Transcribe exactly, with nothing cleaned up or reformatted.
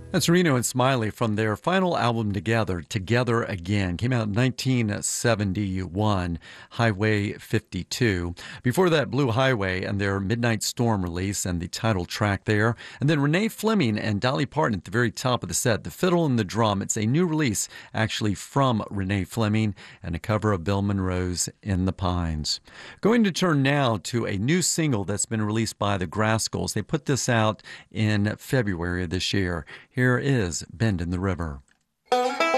That's Reno and Smiley from their final album together, Together Again. Came out in nineteen seventy-one, Highway fifty-two. Before that, Blue Highway and their Midnight Storm release and the title track there. And then Renee Fleming and Dolly Parton at the very top of the set, The Fiddle and the Drum. It's a new release actually from Renee Fleming and a cover of Bill Monroe's In the Pines. Going to turn now to a new single that's been released by the Grascals. They put this out in February of this year. Here is Bend in the River.